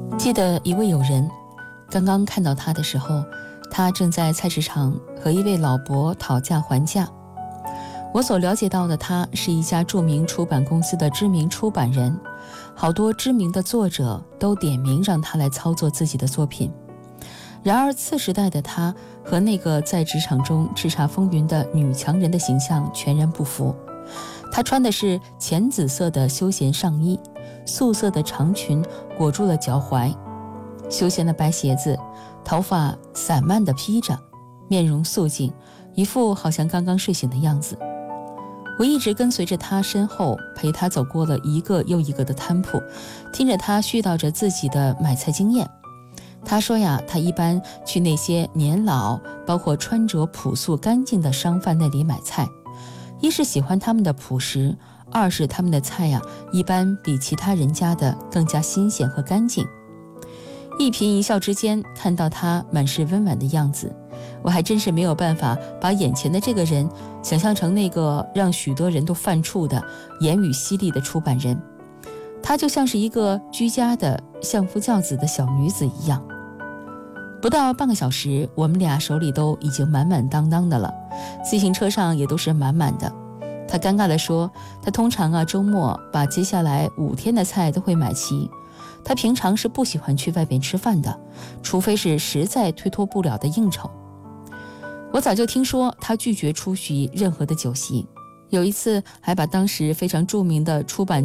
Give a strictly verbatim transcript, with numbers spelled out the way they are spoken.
记得一位友人，刚刚看到他的时候，他正在菜市场和一位老伯讨价还价。我所了解到的，他是一家著名出版公司的知名出版人，好多知名的作者都点名让他来操作自己的作品。然而次时代的他和那个在职场中叱咤风云的女强人的形象全然不符。她穿的是浅紫色的休闲上衣，素色的长裙裹住了脚踝，休闲的白鞋子，头发散漫地披着，面容素净，一副好像刚刚睡醒的样子。我一直跟随着他身后，陪他走过了一个又一个的摊铺，听着他絮叨着自己的买菜经验。他说呀，他一般去那些年老包括穿着朴素干净的商贩那里买菜，一是喜欢他们的朴实，二是他们的菜呀一般比其他人家的更加新鲜和干净。一颦一笑之间看到他满是温婉的样子，我还真是没有办法把眼前的这个人想象成那个让许多人都犯怵的言语犀利的出版人。她就像是一个居家的相夫教子的小女子一样。不到半个小时，我们俩手里都已经满满当当的了，自行车上也都是满满的。她尴尬地说，她通常啊周末把接下来五天的菜都会买齐。她平常是不喜欢去外边吃饭的，除非是实在推脱不了的应酬。我早就听说她拒绝出席任何的酒席，有一次还把当时非常著名的出版